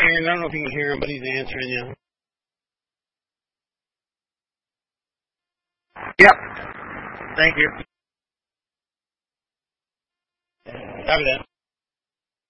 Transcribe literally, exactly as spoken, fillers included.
Aaron, I don't know if you can hear him, but he's answering you. Yep. Thank you. Copy that.